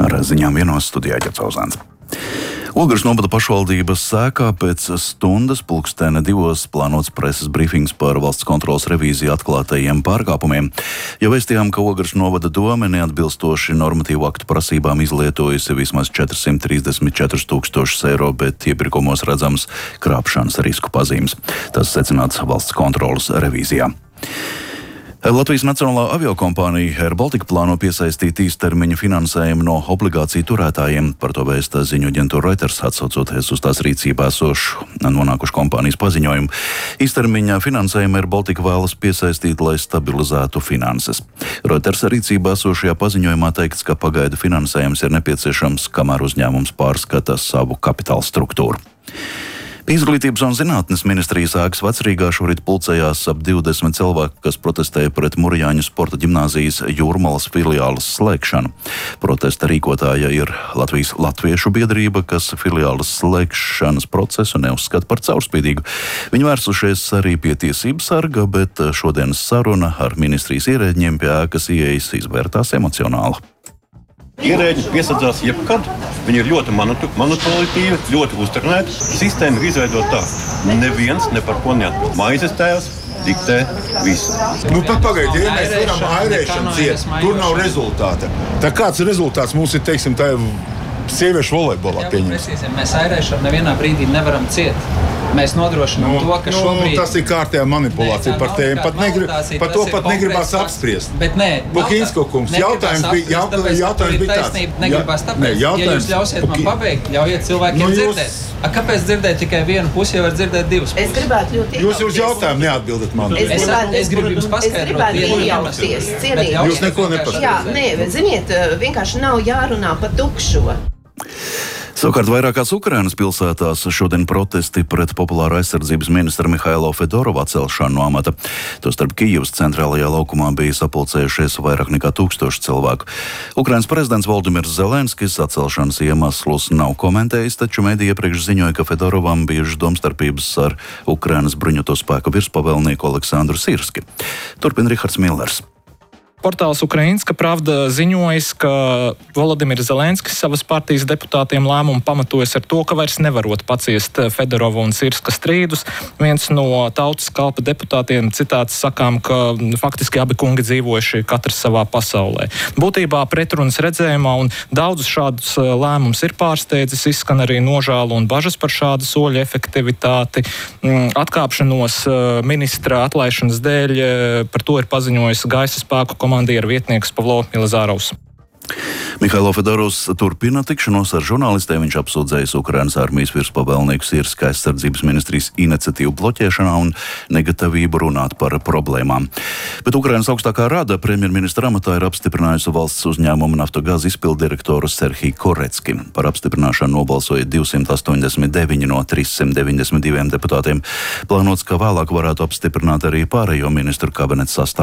Ar ziņām vienos studijā Ģercauzāns. Ogres novada pašvaldības sēkā pēc stundas 1:02 plānots preses brīfings par valsts kontroles revīziju atklātajiem pārkāpumiem. Jau vēstījām, ka Ogres novada dome neatbilstoši normatīvu aktu prasībām izlietojusi vismaz 434 000 eiro, bet iepirkumos redzams krāpšanas risku pazīmes. Tas secināts valsts kontroles revīzijā. Latvijas Nacionālā aviokompānija Air Baltica plāno piesaistīt īstermiņa finansējumu no obligāciju turētājiem. Par to vēsta ziņu aģentūra Reuters, atsaucoties uz tās rīcībā esošu nonākušu kompānijas paziņojumu. Īstermiņa finansējumu Air Baltica vēlas piesaistīt, lai stabilizētu finanses. Reuters rīcībā esošajā paziņojumā teikts, ka pagaidu finansējums ir nepieciešams, kamēr uzņēmums pārskata savu kapitāla struktūru. Izglītības un zinātnes ministrijas ēkas Vecrīgā šorīt pulcējās ap 20 cilvēku, kas protestēja pret Murjāņu sporta ģimnāzijas Jūrmalas filiāles slēgšanu. Protesta rīkotāja ir Latvijas Latviešu biedrība, kas filiāles slēgšanas procesu neuzskata par caurspīdīgu. Viņi vērsušies arī pie tiesību sarga, bet šodienas saruna ar ministrijas ierēģiem pie ēkas ieejas izvērtās emocionāli. Ierēģi piesadzās jebkad. Viņi ir ļoti manipulatīvi, ļoti uztrenēti. Sistēma ir izveidota tā. Neviens ne par ko neatbild. Maizes tēvs diktē visu. Pagaidiet, ja mēs varam airēšanu ciet, tur nav rezultāta. Tā kāds rezultāts mums ir, teiksim, tā sieviešu volejbolā pieņems? Mēs airēšanu nevienā brīdī nevaram ciet. Mēs nodrošinām to, ka šobrīd... Tas ir kārtējā manipulācija par tēm. Par to pat negribās apspriest. Bet nē, Bukinsko kungs, jautājums bija tāds. Negribās tāpēc, ja jūs ļausiet man pabeigt, ļaujiet cilvēkiem dzirdēt. Kāpēc dzirdēt tikai vienu pusi, ja var dzirdēt divas puses? Es gribētu ļoti Jūs uz jautājumu neatbildat man. Es gribu jums paskaidrot vienu iemeslu. Jūs neko nepastāstāt. Jā, nē, ziniet, vienkārši nav jārunā par tukšo. Savukārt vairākās Ukrainas pilsētās šodien protesti pret populāra aizsardzības ministra Mihailo Fedorovu atcelšanu no amata. Tostarp Kijivas centrālajā laukumā bija sapulcējušies vairāk nekā 1000 cilvēku. Ukrainas prezidents Voldimirs Zelenskis atcelšanas iemeslus nav komentējis, taču mediji iepriekš ziņoja, ka Fedorovam bijušas domstarpības ar Ukrainas bruņoto spēku virspavēlnieku Aleksandru Sirski. Turpina Rihards Millers. Portāls Ukrainska Pravda ziņojis, ka Volodimirs Zelenskis savas partijas deputātiem lēmumu pamatojas ar to, ka vairs nevarot paciest Fedorova un Sirska strīdus. Viens no Tautas kalpa deputātiem citāts sakām, ka faktiski abi kungi dzīvojuši katrs savā pasaulē. Būtībā pretrunas redzējumā un daudzus šādus lēmumus ir pārsteidzis, izskan arī nožēlu un bažas par šādu soļu efektivitāti. Atkāpšanos ministra atlaišanas dēļ par to ir paziņojis gaisa spēku komandieru vietnieks Pavlo Milazārovs. Mihailo Fedorovs turpina tikšanos ar žurnālistiem. Viņš apsūdzējis Ukrainas armijas virspavēlnieku Sirska aizsardzības ministrijas iniciatīvu bloķēšanā un negatavību runāt par problēmām. Bet Ukrainas augstākā rada premjerministra amatā ir apstiprinājusi valsts uzņēmumu Naftogaz izpilddirektoru Serhiju Korecki. Par apstiprināšanu nobalsoja 289 no 392 deputātiem. Plānots, ka vēlāk varētu apstiprināt arī pārējo ministru kabineta sastāvu.